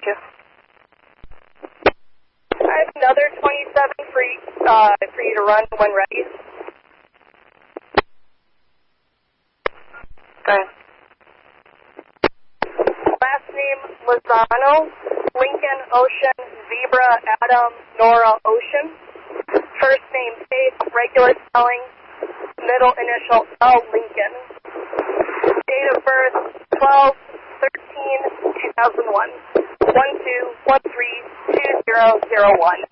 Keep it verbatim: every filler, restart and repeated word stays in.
you. I have another twenty-seven for you, uh, for you to run when ready. Okay. Last name, Lozano. Lincoln, Ocean, Zebra, Adam, Nora, Ocean. First name, Faith, regular spelling. Middle initial, L, Lincoln. Date of birth, twelve thirteen two thousand one. one two one three two zero zero one.